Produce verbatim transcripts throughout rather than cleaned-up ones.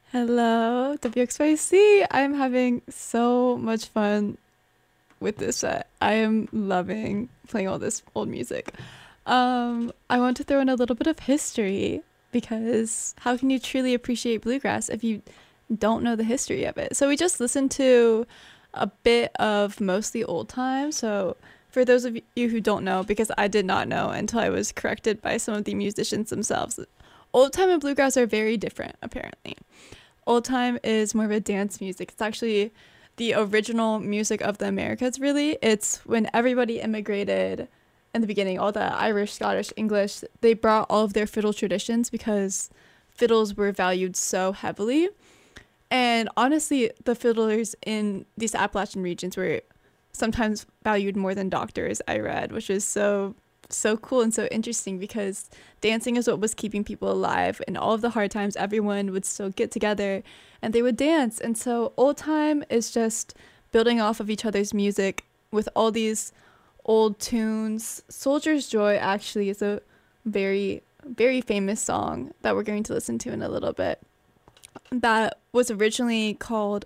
Hello, W X Y C. I'm having so much fun with this set. I am loving playing all this old music. Um, I want to throw in a little bit of history because how can you truly appreciate bluegrass if you don't know the history of it? So we just listened to a bit of mostly old time. So for those of you who don't know, because I did not know until I was corrected by some of the musicians themselves, old time and bluegrass are very different, apparently. Old time is more of a dance music. It's actually the original music of the Americas, really. It's when everybody immigrated in the beginning, all the Irish, Scottish, English, they brought all of their fiddle traditions because fiddles were valued so heavily. And honestly, the fiddlers in these Appalachian regions were sometimes valued more than doctors, I read, which is so so cool and so interesting because dancing is what was keeping people alive. In all of the hard times, everyone would still get together and they would dance. And so old time is just building off of each other's music with all these old tunes. Soldier's Joy actually is a very, very famous song that we're going to listen to in a little bit. That was originally called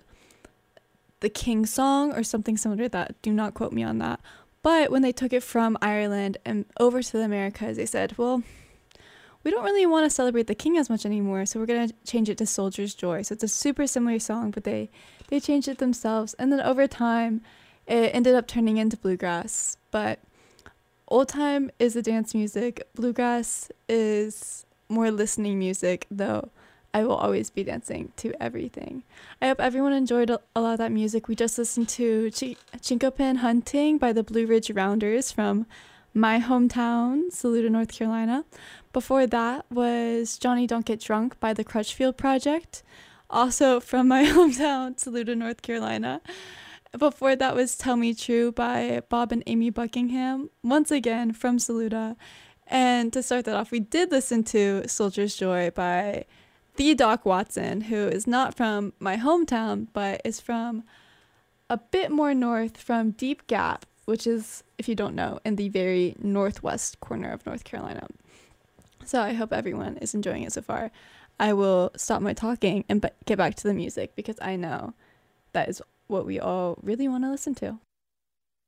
the King Song or something similar to that. Do not quote me on that. But when they took it from Ireland and over to the Americas, they said, well, we don't really want to celebrate the king as much anymore, so we're going to change it to Soldier's Joy. So it's a super similar song, but they, they changed it themselves. And then over time, it ended up turning into bluegrass. But old time is the dance music. Bluegrass is more listening music, though I will always be dancing to everything. I hope everyone enjoyed a, a lot of that music. We just listened to Ch- Chinkapin Hunting by the Blue Ridge Rounders from my hometown, Saluda, North Carolina. Before that was Johnny Don't Get Drunk by the Crutchfield Project, also from my hometown, Saluda, North Carolina. Before that was Tell Me True by Bob and Amy Buckingham, once again from Saluda. And to start that off, we did listen to Soldier's Joy by the Doc Watson, who is not from my hometown, but is from a bit more north from Deep Gap, which is, if you don't know, in the very northwest corner of North Carolina. So I hope everyone is enjoying it so far. I will stop my talking and b- get back to the music because I know that is what we all really want to listen to.